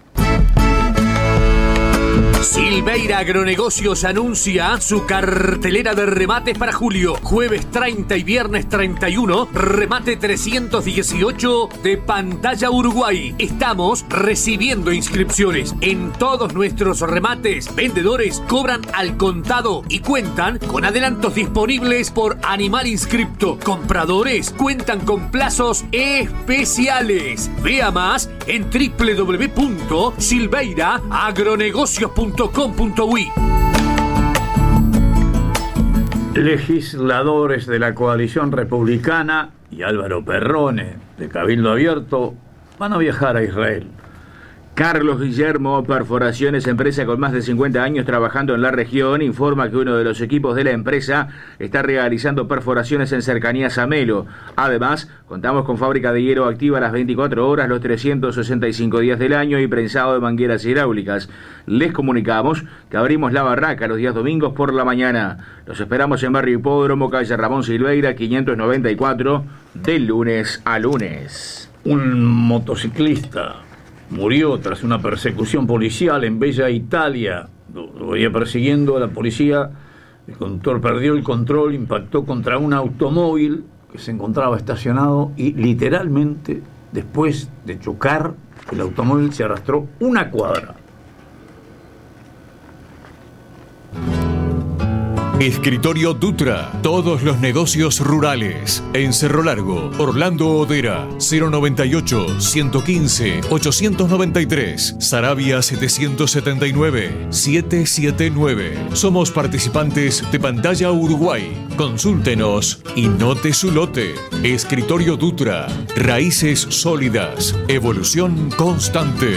Silveira Agronegocios anuncia su cartelera de remates para julio. Jueves treinta y viernes treinta y uno, remate trescientos dieciocho de Pantalla Uruguay. Estamos recibiendo inscripciones. En todos nuestros remates, vendedores cobran al contado y cuentan con adelantos disponibles por animal inscripto. Compradores cuentan con plazos especiales. Vea más en doble u doble u doble u punto silveira agronegocios punto com punto uy. Legisladores de la coalición republicana y Álvaro Perrone de Cabildo Abierto van a viajar a Israel. Carlos Guillermo Perforaciones, empresa con más de cincuenta años trabajando en la región, informa que uno de los equipos de la empresa está realizando perforaciones en cercanías a Melo. Además, contamos con fábrica de hierro activa las veinticuatro horas, los trescientos sesenta y cinco días del año y prensado de mangueras hidráulicas. Les comunicamos que abrimos la barraca los días domingos por la mañana. Los esperamos en Barrio Hipódromo, calle Ramón Silveira, quinientos noventa y cuatro, de lunes a lunes. Un motociclista murió tras una persecución policial en Bella Italia. Lo, lo venía persiguiendo a la policía. El conductor perdió el control, impactó contra un automóvil que se encontraba estacionado y literalmente, después de chocar, el automóvil se arrastró una cuadra. Escritorio Dutra, todos los negocios rurales. En Cerro Largo, Orlando Odera, cero noventa y ocho, ciento quince, ochocientos noventa y tres, Saravia setecientos setenta y nueve, setecientos setenta y nueve. Somos participantes de Pantalla Uruguay. Consúltenos y note su lote. Escritorio Dutra, raíces sólidas, evolución constante.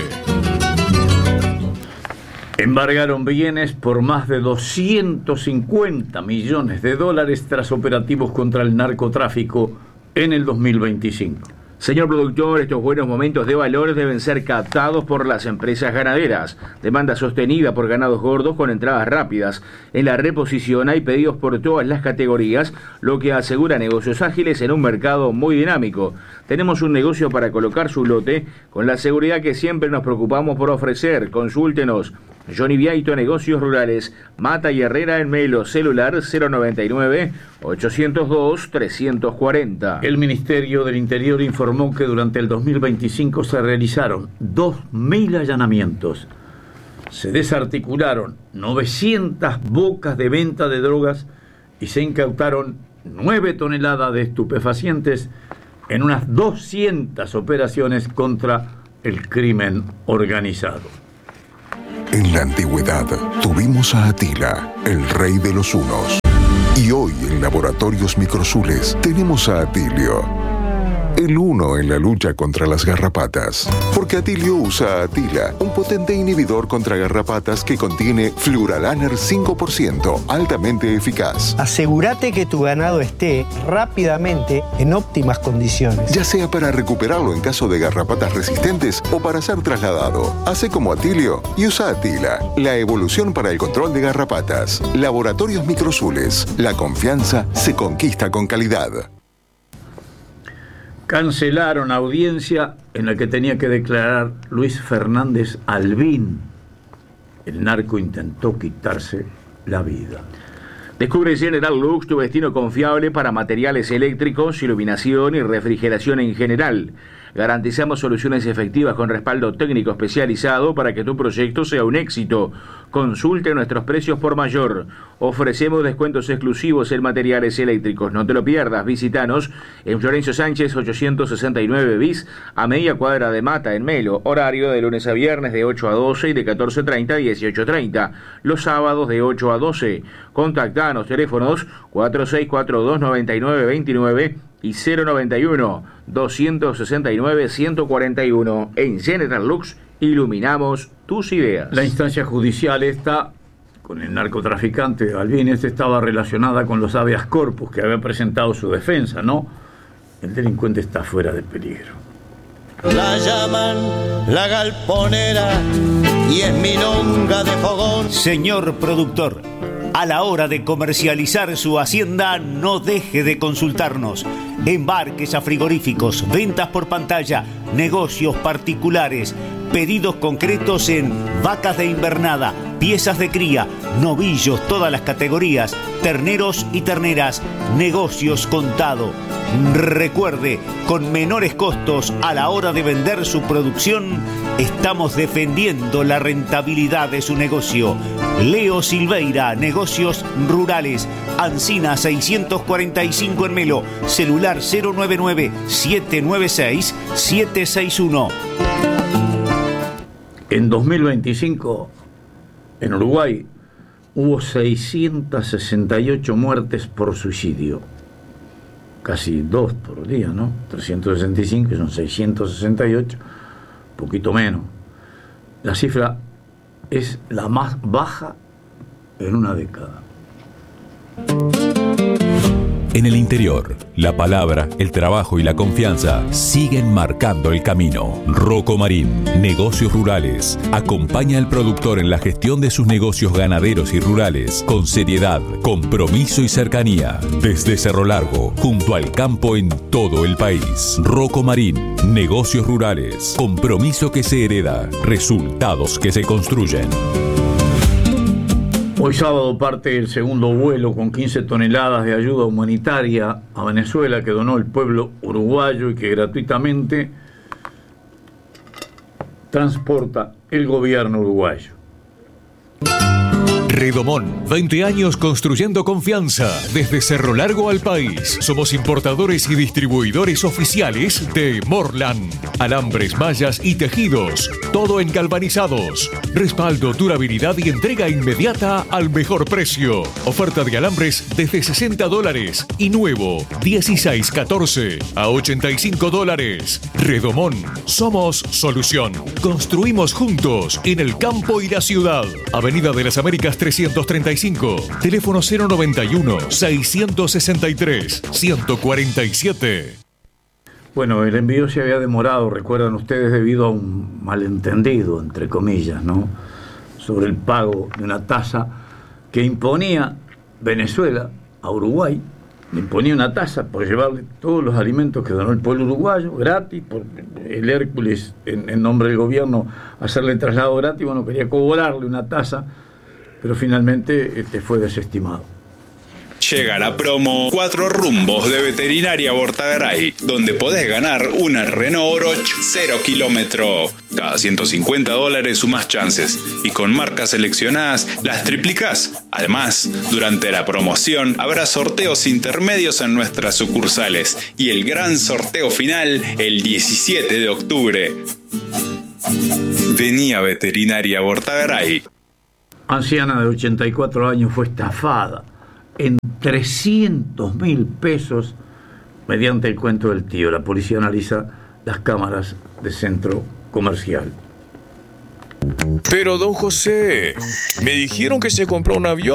Embargaron bienes por más de doscientos cincuenta millones de dólares tras operativos contra el narcotráfico en el dos mil veinticinco. Señor productor, estos buenos momentos de valores deben ser captados por las empresas ganaderas. Demanda sostenida por ganados gordos con entradas rápidas. En la reposición hay pedidos por todas las categorías, lo que asegura negocios ágiles en un mercado muy dinámico. Tenemos un negocio para colocar su lote con la seguridad que siempre nos preocupamos por ofrecer. Consúltenos. Johnny Viaito, Negocios Rurales, Mata y Herrera en Melo, celular cero noventa y nueve, ochocientos dos, trescientos cuarenta. El Ministerio del Interior informó que durante el dos mil veinticinco se realizaron dos mil allanamientos. Se desarticularon novecientas bocas de venta de drogas y se incautaron nueve toneladas de estupefacientes en unas doscientas operaciones contra el crimen organizado. En la antigüedad tuvimos a Atila, el rey de los hunos. Y hoy en Laboratorios Microsules tenemos a Atilio, el uno en la lucha contra las garrapatas. Porque Atilio usa Atila, un potente inhibidor contra garrapatas que contiene Fluralaner cinco por ciento, altamente eficaz. Asegúrate que tu ganado esté rápidamente en óptimas condiciones. Ya sea para recuperarlo en caso de garrapatas resistentes o para ser trasladado. Hace como Atilio y usa Atila, la evolución para el control de garrapatas. Laboratorios Microsules, la confianza se conquista con calidad. Cancelaron audiencia en la que tenía que declarar Luis Fernández Albín. El narco intentó quitarse la vida. Descubre General Lux, tu destino confiable para materiales eléctricos, iluminación y refrigeración en general. garantizamos soluciones efectivas con respaldo técnico especializado para que tu proyecto sea un éxito. Consulte nuestros precios por mayor. Ofrecemos descuentos exclusivos en materiales eléctricos. No te lo pierdas. Visítanos en Florencio Sánchez ochocientos sesenta y nueve bis, a media cuadra de Mata, en Melo. Horario de lunes a viernes de ocho a doce y de catorce treinta a dieciocho treinta. Los sábados de ocho a doce. Contactanos, teléfonos cuatro seis cuatro dos, nueve nueve dos nueve y cero noventa y uno, doscientos sesenta y nueve, ciento cuarenta y uno. En General Lux iluminamos tus ideas. La instancia judicial esta, con el narcotraficante de Balvines, estaba relacionada con los habeas corpus que había presentado su defensa, ¿no? El delincuente está fuera de peligro. La llaman la galponera y es milonga de fogón. Señor productor, a la hora de comercializar su hacienda, no deje de consultarnos. Embarques a frigoríficos, ventas por pantalla, negocios particulares, pedidos concretos en vacas de invernada, piezas de cría, novillos, todas las categorías, terneros y terneras, negocios contado. Recuerde, con menores costos a la hora de vender su producción, estamos defendiendo la rentabilidad de su negocio. Leo Silveira, Negocios Rurales, Ancina seiscientos cuarenta y cinco en Melo, celular cero nueve nueve, siete nueve seis, siete seis uno. En dos mil veinticinco, en Uruguay, hubo seiscientas sesenta y ocho muertes por suicidio. Casi dos por día, ¿no? trescientos sesenta y cinco son seiscientos sesenta y ocho, poquito menos. La cifra es la más baja en una década. En el interior, la palabra, el trabajo y la confianza siguen marcando el camino. Rocco Marín, Negocios Rurales, acompaña al productor en la gestión de sus negocios ganaderos y rurales con seriedad, compromiso y cercanía. Desde Cerro Largo, junto al campo en todo el país. Rocco Marín, Negocios Rurales, compromiso que se hereda, resultados que se construyen. Hoy sábado parte el segundo vuelo con quince toneladas de ayuda humanitaria a Venezuela que donó el pueblo uruguayo y que gratuitamente transporta el gobierno uruguayo. Redomón, veinte años construyendo confianza desde Cerro Largo al país. Somos importadores y distribuidores oficiales de Morlan. Alambres, mallas y tejidos, todo en galvanizados. Respaldo, durabilidad y entrega inmediata al mejor precio. Oferta de alambres desde sesenta dólares y nuevo dieciséis catorce a ochenta y cinco dólares. Redomón, somos solución. Construimos juntos en el campo y la ciudad. Avenida de las Américas trescientos treinta y cinco, teléfono cero noventa y uno, seiscientos sesenta y tres, ciento cuarenta y siete. Bueno, el envío se había demorado, recuerdan ustedes, debido a un malentendido, entre comillas, ¿no?, sobre el pago de una tasa que imponía Venezuela a Uruguay. Le imponía una tasa por llevarle todos los alimentos que donó el pueblo uruguayo, gratis, por el Hércules, en, en nombre del gobierno, hacerle el traslado gratis. Bueno, quería cobrarle una tasa, pero finalmente este fue desestimado. Llega la promo Cuatro Rumbos de Veterinaria Bortagaray, donde podés ganar una Renault Oroch cero kilómetro. Cada ciento cincuenta dólares sumás chances y con marcas seleccionadas las triplicás. Además, durante la promoción habrá sorteos intermedios en nuestras sucursales y el gran sorteo final el diecisiete de octubre. Vení a Veterinaria Bortagaray. Anciana de ochenta y cuatro años fue estafada en trescientos mil pesos mediante el cuento del tío. La policía analiza las cámaras de centro comercial. Pero don José, me dijeron que se compró un avión.